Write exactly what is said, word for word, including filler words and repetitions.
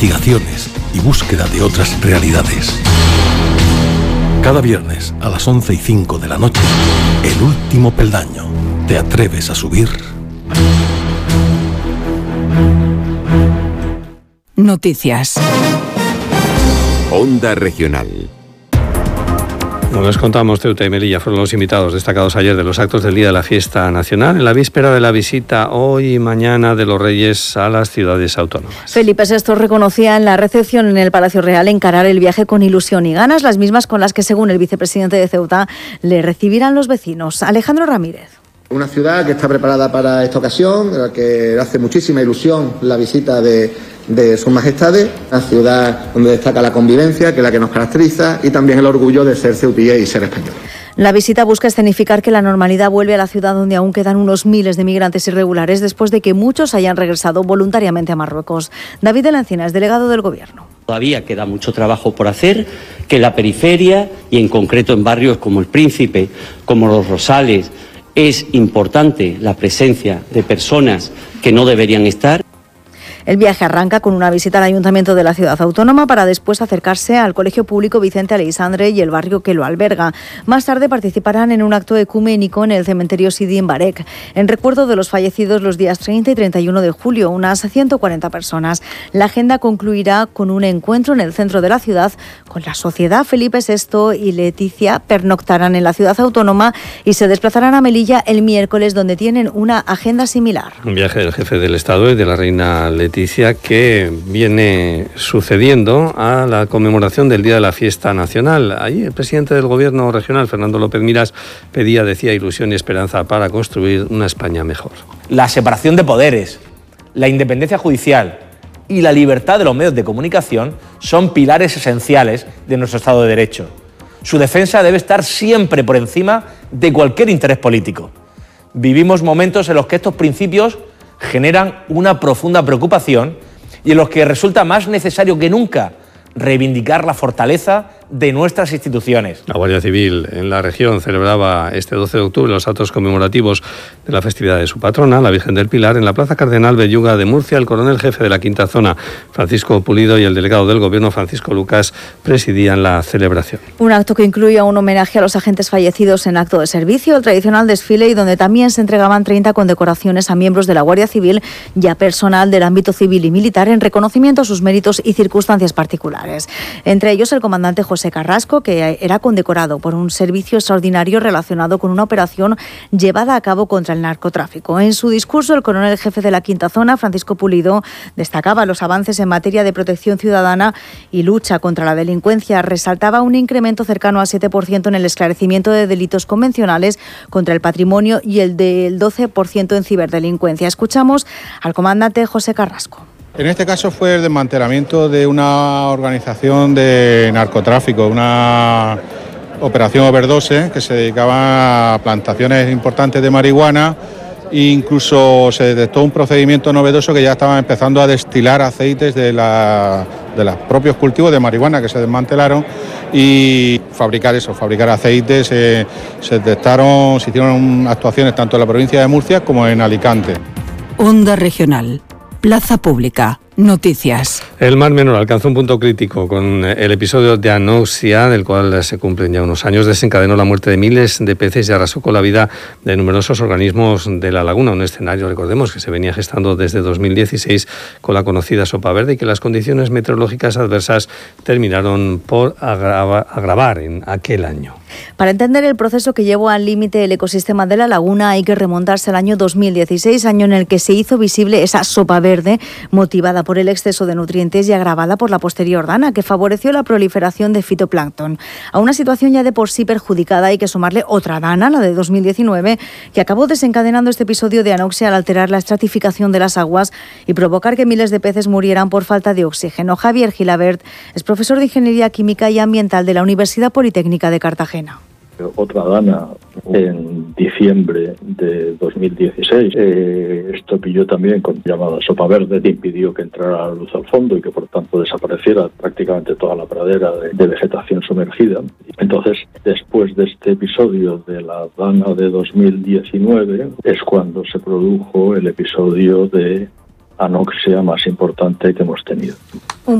investigaciones y búsqueda de otras realidades. Cada viernes a las once y cinco de la noche, El último peldaño. ¿Te atreves a subir? Noticias. Onda Regional. Como les contamos, Ceuta y Melilla fueron los invitados destacados ayer de los actos del Día de la Fiesta Nacional, en la víspera de la visita hoy y mañana de los Reyes a las ciudades autónomas. Felipe sexto reconocía en la recepción en el Palacio Real encarar el viaje con ilusión y ganas, las mismas con las que, según el vicepresidente de Ceuta, le recibirán los vecinos. Alejandro Ramírez. Una ciudad que está preparada para esta ocasión, a la que hace muchísima ilusión la visita de, de sus majestades, una ciudad donde destaca la convivencia, que es la que nos caracteriza, y también el orgullo de ser ceutí y ser español. La visita busca escenificar que la normalidad vuelve a la ciudad, donde aún quedan unos miles de migrantes irregulares después de que muchos hayan regresado voluntariamente a Marruecos. David de la Encinas, delegado del Gobierno. Todavía queda mucho trabajo por hacer, que la periferia, y en concreto en barrios como El Príncipe, como Los Rosales, es importante la presencia de personas que no deberían estar. El viaje arranca con una visita al Ayuntamiento de la Ciudad Autónoma para después acercarse al Colegio Público Vicente Aleixandre y el barrio que lo alberga. Más tarde participarán en un acto ecuménico en el cementerio Sidi en Barek, en recuerdo de los fallecidos los días treinta y treinta y uno de julio, unas ciento cuarenta personas. La agenda concluirá con un encuentro en el centro de la ciudad con la sociedad. Felipe sexto y Leticia pernoctarán en la Ciudad Autónoma y se desplazarán a Melilla el miércoles, donde tienen una agenda similar. Un viaje del jefe del Estado y de la reina Leticia que viene sucediendo a la conmemoración del Día de la Fiesta Nacional. Allí el presidente del Gobierno regional, Fernando López Miras, pedía, decía, ilusión y esperanza para construir una España mejor. La separación de poderes, la independencia judicial y la libertad de los medios de comunicación son pilares esenciales de nuestro Estado de Derecho. Su defensa debe estar siempre por encima de cualquier interés político. Vivimos momentos en los que estos principios generan una profunda preocupación y en los que resulta más necesario que nunca reivindicar la fortaleza de nuestras instituciones. La Guardia Civil en la región celebraba este doce de octubre los actos conmemorativos de la festividad de su patrona, la Virgen del Pilar, en la Plaza Cardenal Belluga de Murcia. El coronel jefe de la Quinta Zona, Francisco Pulido, y el delegado del Gobierno, Francisco Lucas, presidían la celebración. Un acto que incluía un homenaje a los agentes fallecidos en acto de servicio, el tradicional desfile, y donde también se entregaban treinta condecoraciones a miembros de la Guardia Civil y a personal del ámbito civil y militar en reconocimiento a sus méritos y circunstancias particulares. Entre ellos el comandante José Carrasco, que era condecorado por un servicio extraordinario relacionado con una operación llevada a cabo contra el narcotráfico. En su discurso, el coronel jefe de la Quinta Zona, Francisco Pulido, destacaba los avances en materia de protección ciudadana y lucha contra la delincuencia. Resaltaba un incremento cercano al siete por ciento en el esclarecimiento de delitos convencionales contra el patrimonio y el del doce por ciento en ciberdelincuencia. Escuchamos al comandante José Carrasco. En este caso fue el desmantelamiento de una organización de narcotráfico, una operación overdose que se dedicaba a plantaciones importantes de marihuana e incluso se detectó un procedimiento novedoso que ya estaba empezando a destilar aceites de, la, de los propios cultivos de marihuana que se desmantelaron y fabricar eso, fabricar aceites. Eh, se detectaron, se hicieron actuaciones tanto en la provincia de Murcia como en Alicante. Onda Regional. Plaza Pública. Noticias. El Mar Menor alcanzó un punto crítico con el episodio de anoxia, del cual se cumplen ya unos años. Desencadenó la muerte de miles de peces y arrasó con la vida de numerosos organismos de la laguna. Un escenario, recordemos, que se venía gestando desde dos mil dieciséis con la conocida sopa verde y que las condiciones meteorológicas adversas terminaron por agrava, agravar en aquel año. Para entender el proceso que llevó al límite el ecosistema de la laguna hay que remontarse al año dos mil dieciséis, año en el que se hizo visible esa sopa verde motivada por el exceso de nutrientes y agravada por la posterior dana, que favoreció la proliferación de fitoplancton. A una situación ya de por sí perjudicada hay que sumarle otra dana, la de dos mil diecinueve, que acabó desencadenando este episodio de anoxia al alterar la estratificación de las aguas y provocar que miles de peces murieran por falta de oxígeno. Javier Gilabert es profesor de Ingeniería Química y Ambiental de la Universidad Politécnica de Cartagena. Otra dana en diciembre de dos mil dieciséis. Eh, esto pilló también con llamada sopa verde, que impidió que entrara la luz al fondo y que por tanto desapareciera prácticamente toda la pradera de, de vegetación sumergida. Entonces, después de este episodio de la dana de dos mil diecinueve, es cuando se produjo el episodio de anoxia más importante que hemos tenido.